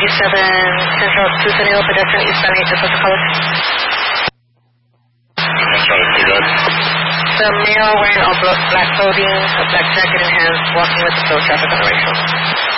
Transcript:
Central to San Diego pedestrian eastbound East Coast College. That's right, you good? The male wearing all black clothing, a black jacket in hands, walking with the flow traffic on the racial.